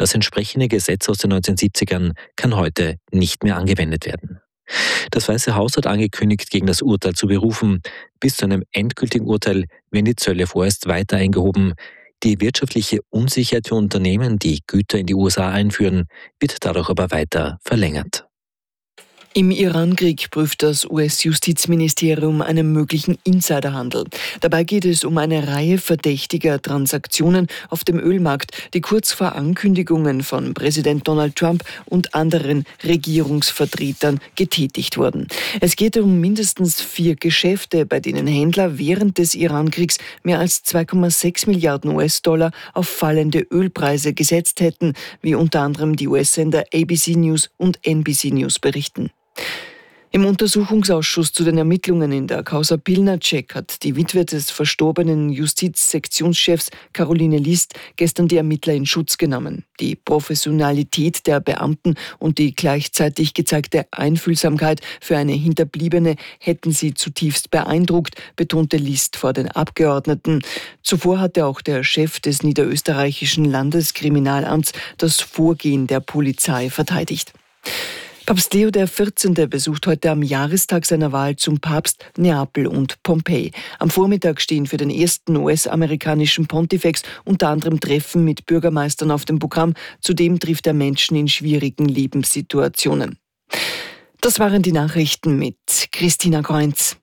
Das entsprechende Gesetz aus den 1970ern kann heute nicht mehr angewendet werden. Das Weiße Haus hat angekündigt, gegen das Urteil zu berufen. Bis zu einem endgültigen Urteil werden die Zölle vorerst weiter eingehoben. Die wirtschaftliche Unsicherheit für Unternehmen, die Güter in die USA einführen, wird dadurch aber weiter verlängert. Im Iran-Krieg prüft das US-Justizministerium einen möglichen Insiderhandel. Dabei geht es um eine Reihe verdächtiger Transaktionen auf dem Ölmarkt, die kurz vor Ankündigungen von Präsident Donald Trump und anderen Regierungsvertretern getätigt wurden. Es geht um mindestens 4 Geschäfte, bei denen Händler während des Iran-Kriegs mehr als 2,6 Milliarden US-Dollar auf fallende Ölpreise gesetzt hätten, wie unter anderem die US-Sender ABC News und NBC News berichten. Im Untersuchungsausschuss zu den Ermittlungen in der Causa Pilnacek hat die Witwe des verstorbenen Justizsektionschefs Caroline List gestern die Ermittler in Schutz genommen. Die Professionalität der Beamten und die gleichzeitig gezeigte Einfühlsamkeit für eine Hinterbliebene hätten sie zutiefst beeindruckt, betonte List vor den Abgeordneten. Zuvor hatte auch der Chef des niederösterreichischen Landeskriminalamts das Vorgehen der Polizei verteidigt. Papst Leo XIV. Besucht heute am Jahrestag seiner Wahl zum Papst Neapel und Pompeji. Am Vormittag stehen für den ersten US-amerikanischen Pontifex unter anderem Treffen mit Bürgermeistern auf dem Programm. Zudem trifft er Menschen in schwierigen Lebenssituationen. Das waren die Nachrichten mit Christina Kreunz.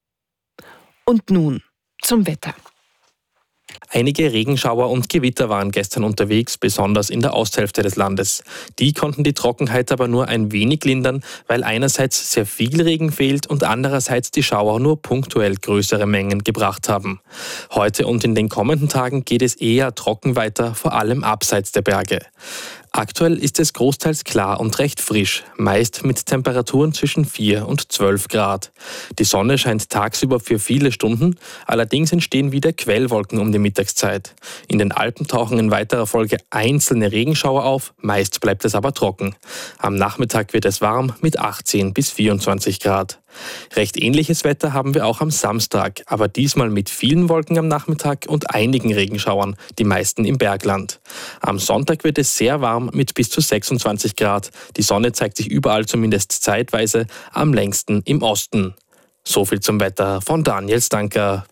Und nun zum Wetter. Einige Regenschauer und Gewitter waren gestern unterwegs, besonders in der Osthälfte des Landes. Die konnten die Trockenheit aber nur ein wenig lindern, weil einerseits sehr viel Regen fehlt und andererseits die Schauer nur punktuell größere Mengen gebracht haben. Heute und in den kommenden Tagen geht es eher trocken weiter, vor allem abseits der Berge. Aktuell ist es großteils klar und recht frisch, meist mit Temperaturen zwischen 4 und 12 Grad. Die Sonne scheint tagsüber für viele Stunden, allerdings entstehen wieder Quellwolken um die Mittagszeit. In den Alpen tauchen in weiterer Folge einzelne Regenschauer auf, meist bleibt es aber trocken. Am Nachmittag wird es warm mit 18 bis 24 Grad. Recht ähnliches Wetter haben wir auch am Samstag, aber diesmal mit vielen Wolken am Nachmittag und einigen Regenschauern, die meisten im Bergland. Am Sonntag wird es sehr warm mit bis zu 26 Grad. Die Sonne zeigt sich überall zumindest zeitweise, am längsten im Osten. So viel zum Wetter von Daniel Stanker.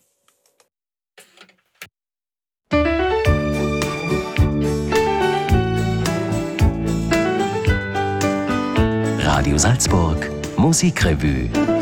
Radio Salzburg Musikrevue